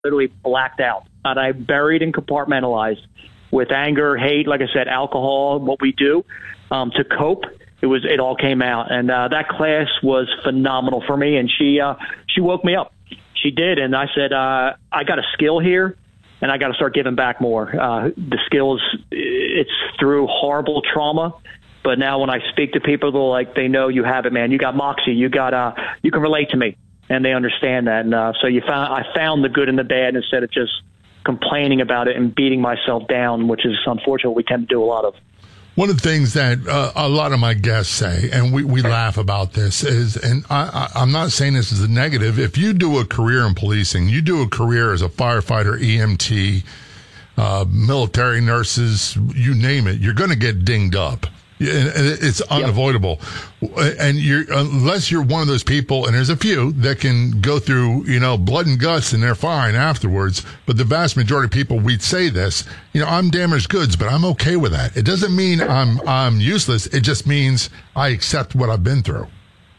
literally blacked out. And I buried and compartmentalized with anger, hate, like I said, alcohol, what we do to cope. It all came out. And that class was phenomenal for me. And she woke me up. She did. And I said, I got a skill here, and I got to start giving back more. The skills, it's through horrible trauma. But now when I speak to people, they're like, they know you have it, man. You got moxie. You can relate to me, and they understand that. And so I found the good and the bad instead of just complaining about it and beating myself down, which is unfortunate we tend to do a lot of. One of the things that a lot of my guests say, and we laugh about this, is, and I'm not saying this is a negative, if you do a career in policing, you do a career as a firefighter, EMT, military nurses, you name it, you're going to get dinged up. It's unavoidable. Yep. And unless you're one of those people, and there's a few that can go through, blood and guts and they're fine afterwards. But the vast majority of people, we'd say this, I'm damaged goods, but I'm okay with that. It doesn't mean I'm useless. It just means I accept what I've been through.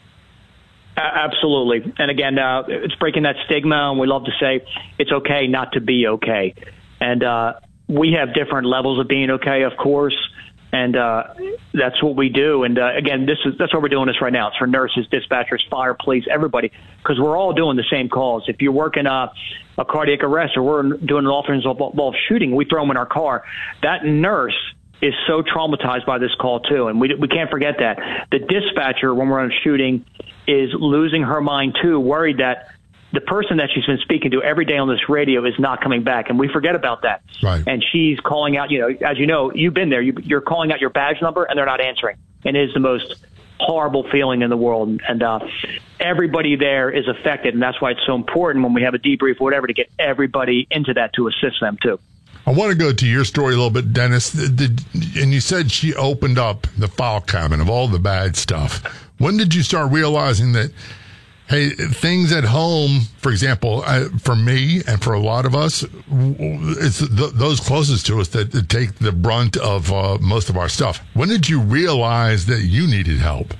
Absolutely. And again, it's breaking that stigma. And we love to say it's okay not to be okay. And we have different levels of being okay, of course. And that's what we do. And again, that's why we're doing this right now. It's for nurses, dispatchers, fire, police, everybody, because we're all doing the same calls. If you're working a cardiac arrest or we're doing an offensive shooting, we throw them in our car. That nurse is so traumatized by this call too, and we can't forget that. The dispatcher, when we're on a shooting, is losing her mind too, worried that the person that she's been speaking to every day on this radio is not coming back, and we forget about that. Right. And she's calling out, as you know, you've been there, you're calling out your badge number, and they're not answering. And it is the most horrible feeling in the world. And everybody there is affected, and that's why it's so important when we have a debrief or whatever to get everybody into that to assist them, too. I want to go to your story a little bit, Dennis. And you said she opened up the file cabinet of all the bad stuff. When did you start realizing that, hey, things at home, for example, for me and for a lot of us, it's those closest to us that take the brunt of most of our stuff. When did you realize that you needed help?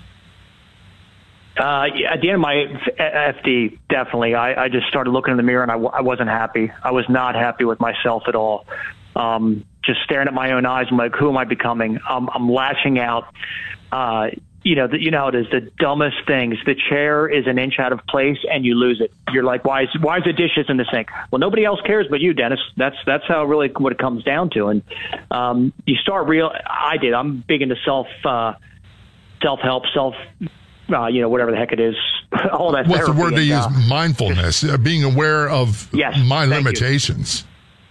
At the end of my FD, definitely. I just started looking in the mirror, and I wasn't happy. I was not happy with myself at all. Just staring at my own eyes, I'm like, who am I becoming? I'm lashing out. You know how it is, the dumbest things. The chair is an inch out of place and you lose it. You're like, why is the dishes in the sink? Well, nobody else cares but you, Dennis. That's how really what it comes down to. And you start I'm big into self-help, whatever the heck it is. All that. What's the word they use? Mindfulness, being aware of my limitations.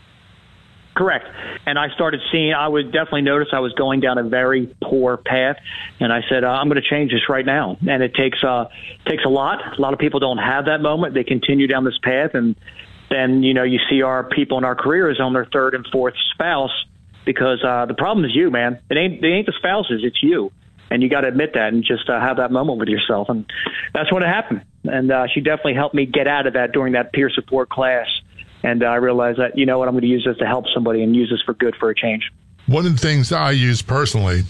Correct. And I started seeing, I would definitely notice I was going down a very poor path. And I said, I'm going to change this right now. And it takes a lot. A lot of people don't have that moment. They continue down this path. And then, you see our people in our careers on their third and fourth spouse, because the problem is you, man. They ain't the spouses. It's you. And you got to admit that and just have that moment with yourself. And that's when it happened. And she definitely helped me get out of that during that peer support class. And I realized that, I'm going to use this to help somebody and use this for good, for a change. One of the things I use personally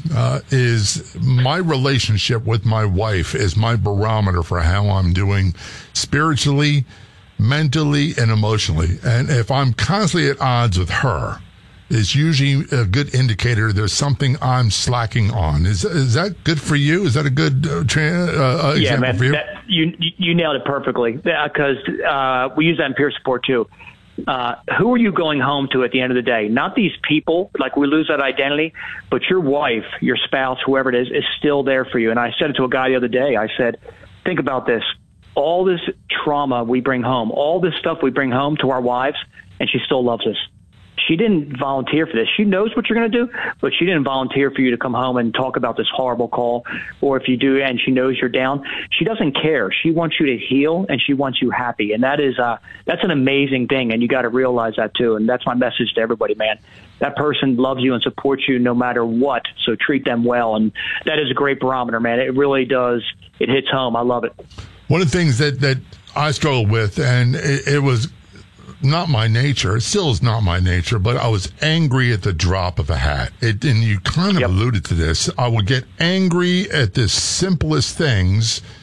is my relationship with my wife is my barometer for how I'm doing spiritually, mentally, and emotionally. And if I'm constantly at odds with her, it's usually a good indicator there's something I'm slacking on. Is that good for you? Is that a good example man, for you? You nailed it perfectly, because we use that in peer support too. Who are you going home to at the end of the day? Not these people, like we lose that identity, but your wife, your spouse, whoever it is still there for you. And I said it to a guy the other day. I said, think about this. All this trauma we bring home, all this stuff we bring home to our wives, and she still loves us. She didn't volunteer for this. She knows what you're going to do, but she didn't volunteer for you to come home and talk about this horrible call. Or if you do and she knows you're down, she doesn't care. She wants you to heal, and she wants you happy. And that's an amazing thing, and you got to realize that too. And that's my message to everybody, man. That person loves you and supports you no matter what, so treat them well. And that is a great barometer, man. It really does. It hits home. I love it. One of the things that I struggled with, and it was not my nature. It still is not my nature, but I was angry at the drop of a hat. And you kind of alluded to this. I would get angry at the simplest things,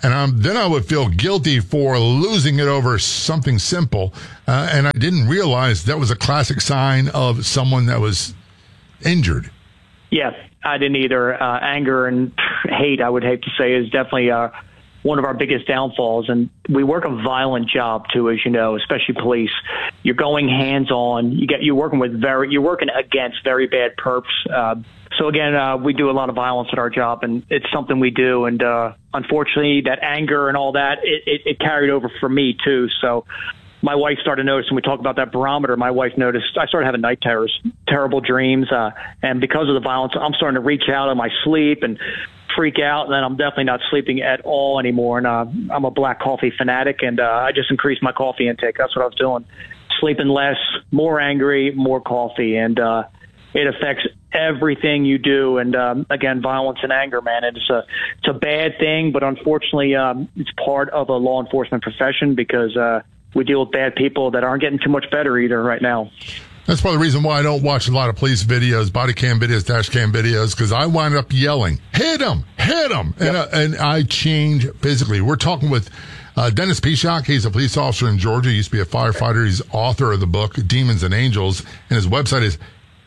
And then I would feel guilty for losing it over something simple. And I didn't realize that was a classic sign of someone that was injured. Yeah, I didn't either. Anger and hate, I would hate to say, is definitely one of our biggest downfalls. And we work a violent job too, as you know, especially police. You're going hands-on. You're working against very bad perps. So again, we do a lot of violence at our job, and it's something we do. And unfortunately, that anger and all that, it carried over for me too. So my wife started noticing. We talk about that barometer. My wife noticed I started having night terrors, terrible dreams, and because of the violence, I'm starting to reach out in my sleep and freak out, and then I'm definitely not sleeping at all anymore. And I'm a black coffee fanatic, and I just increased my coffee intake. That's what I was doing. Sleeping less, more angry, more coffee, and it affects everything you do. And again, violence and anger, man, it's a bad thing, but unfortunately, it's part of a law enforcement profession because we deal with bad people that aren't getting too much better either right now. That's probably the reason why I don't watch a lot of police videos, body cam videos, dash cam videos, because I wind up yelling, hit him, yep. And I change physically. We're talking with Dennis Pishock. He's a police officer in Georgia. He used to be a firefighter. He's author of the book Demons and Angels, and his website is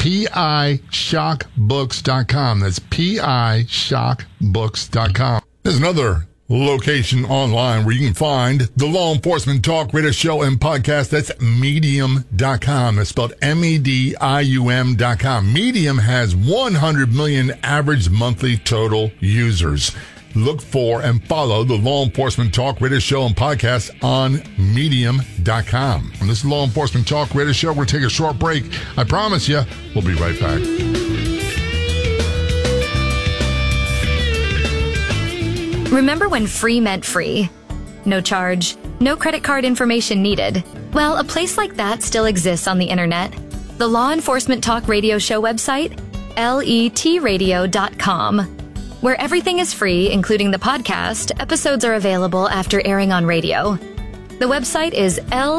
pishockbooks.com. That's pishockbooks.com. There's another location online where you can find the Law Enforcement Talk Radio Show and podcast. That's medium.com. It's spelled medium.com. Medium has 100 million average monthly total users. Look for and follow the Law Enforcement Talk Radio Show and podcast on medium.com. And this is Law Enforcement Talk Radio Show. We're going to take a short break. I promise you, we'll be right back. Remember when free meant free? No charge, no credit card information needed. Well, a place like that still exists on the internet. The Law Enforcement Talk Radio Show website, letradio.com. Where everything is free, including the podcast, episodes are available after airing on radio. The website is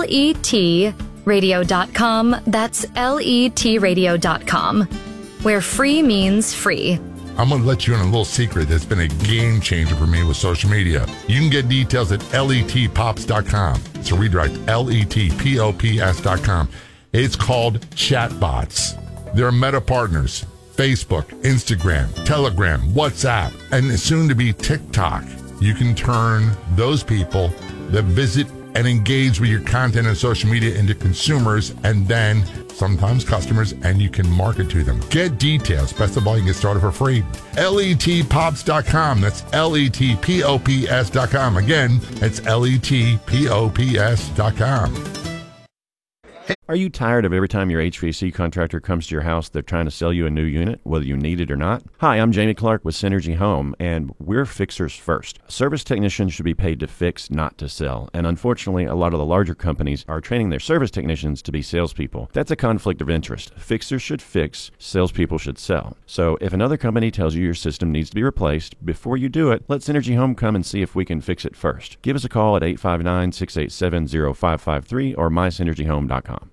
letradio.com. That's letradio.com. Where free means free. I'm going to let you in a little secret that's been a game changer for me with social media. You can get details at letpops.com. It's a redirect, letpops.com. It's called Chatbots. They're Meta partners. Facebook, Instagram, Telegram, WhatsApp, and soon to be TikTok. You can turn those people that visit and engage with your content on social media into consumers and then sometimes customers, and you can market to them. Get details. Best of all, you can get started for free. letpops.com. That's letpops.com. Again, it's letpops.com. Are you tired of every time your HVAC contractor comes to your house, they're trying to sell you a new unit, whether you need it or not? Hi, I'm Jamie Clark with Synergy Home, and we're fixers first. Service technicians should be paid to fix, not to sell. And unfortunately, a lot of the larger companies are training their service technicians to be salespeople. That's a conflict of interest. Fixers should fix, salespeople should sell. So if another company tells you your system needs to be replaced, before you do it, let Synergy Home come and see if we can fix it first. Give us a call at 859-687-0553 or mysynergyhome.com.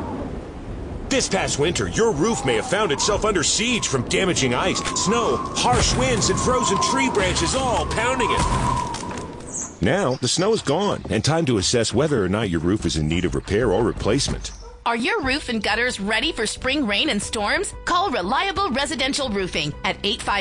This past winter, your roof may have found itself under siege from damaging ice, snow, harsh winds, and frozen tree branches all pounding it. Now, the snow is gone, and time to assess whether or not your roof is in need of repair or replacement. Are your roof and gutters ready for spring rain and storms? Call Reliable Residential Roofing at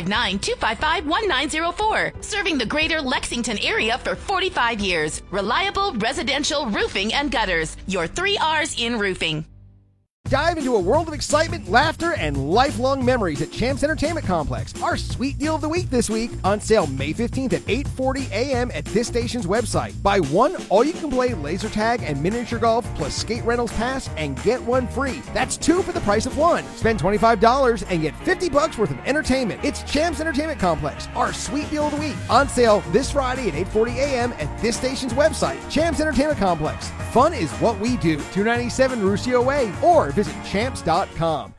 859-255-1904. Serving the greater Lexington area for 45 years. Reliable Residential Roofing and Gutters. Your 3 R's in roofing. Dive into a world of excitement, laughter, and lifelong memories at Champs Entertainment Complex. Our sweet deal of the week this week, on sale May 15th at 8:40 a.m. at this station's website. Buy one all-you-can-play laser tag and miniature golf plus skate rentals pass and get one free. That's 2 for the price of 1. Spend $25 and get $50 worth of entertainment. It's Champs Entertainment Complex, our sweet deal of the week. On sale this Friday at 8:40 a.m. at this station's website. Champs Entertainment Complex. Fun is what we do. 297 Ruscio Way or visit champs.com.